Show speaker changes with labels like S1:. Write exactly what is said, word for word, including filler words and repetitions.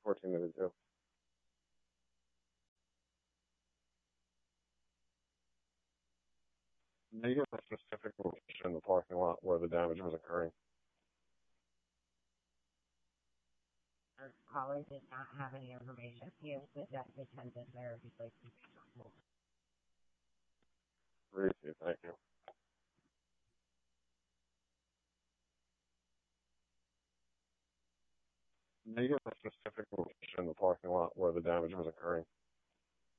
S1: fourteen ninety-two. May you give a specific location in the parking lot where the damage was occurring?
S2: Our caller did not have any information. He was the desk attendant there. He'd like to be comfortable.
S1: Reese, thank you. May you give a specific location in the parking lot where the damage was occurring?